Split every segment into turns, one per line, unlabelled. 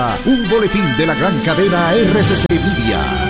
Un boletín de la gran cadena RCC Media.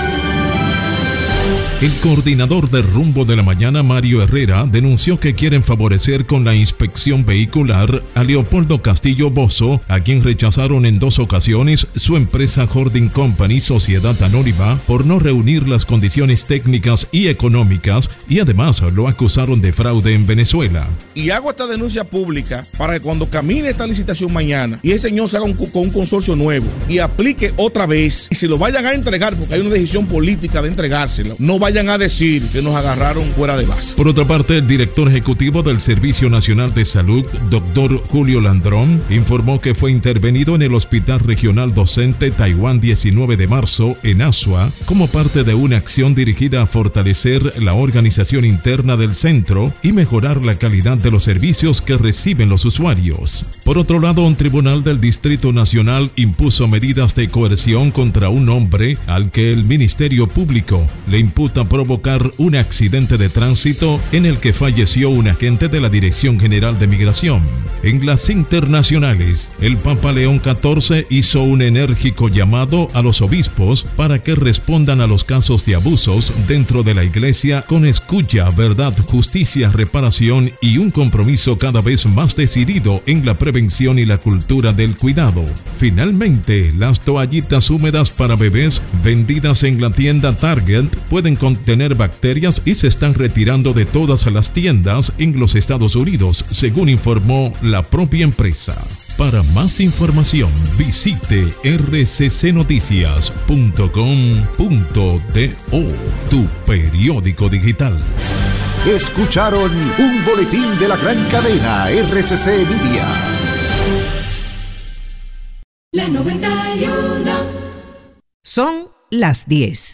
El coordinador de Rumbo de la Mañana, Mario Herrera, denunció que quieren favorecer con la inspección vehicular a Leopoldo Castillo Bozo, a quien rechazaron en 2 ocasiones su empresa Holding Company Sociedad Anónima por no reunir las condiciones técnicas y económicas, y además lo acusaron de fraude en Venezuela.
Y hago esta denuncia pública para que cuando camine esta licitación mañana y ese señor se haga con un consorcio nuevo y aplique otra vez y se lo vayan a entregar, porque hay una decisión política de entregárselo, no vayan a decir que nos agarraron fuera de base.
Por otra parte, el director ejecutivo del Servicio Nacional de Salud, doctor Julio Landrón, informó que fue intervenido en el Hospital Regional Docente Taiwán 19 de marzo en Asua como parte de una acción dirigida a fortalecer la organización interna del centro y mejorar la calidad de los servicios que reciben los usuarios. Por otro lado, un tribunal del Distrito Nacional impuso medidas de coerción contra un hombre al que el Ministerio Público le imputa provocar un accidente de tránsito en el que falleció un agente de la Dirección General de Migración. En las internacionales, el Papa León XIV hizo un enérgico llamado a los obispos para que respondan a los casos de abusos dentro de la Iglesia con escucha, verdad, justicia, reparación y un compromiso cada vez más decidido en la prevención y la cultura del cuidado. Finalmente, las toallitas húmedas para bebés vendidas en la tienda Target pueden contener bacterias y se están retirando de todas las tiendas en los Estados Unidos, según informó la propia empresa. Para más información, visite rccnoticias.com.do, tu periódico digital.
Escucharon un boletín de la gran cadena RCC Media.
La 91.
Son las 10.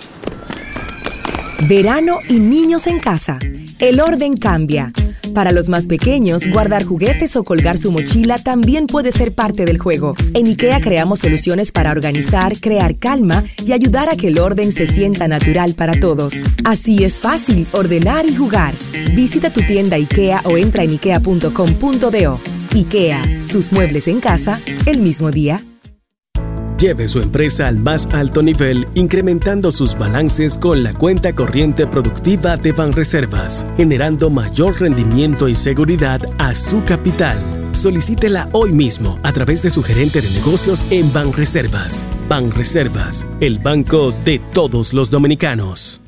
Verano y niños en casa. El orden cambia. Para los más pequeños, guardar juguetes o colgar su mochila también puede ser parte del juego. En IKEA creamos soluciones para organizar, crear calma y ayudar a que el orden se sienta natural para todos. Así es fácil ordenar y jugar. Visita tu tienda IKEA o entra en ikea.com.do. IKEA, tus muebles en casa el mismo día.
Lleve su empresa al más alto nivel, incrementando sus balances con la cuenta corriente productiva de Banreservas, generando mayor rendimiento y seguridad a su capital. Solicítela hoy mismo a través de su gerente de negocios en Banreservas. Banreservas, el banco de todos los dominicanos.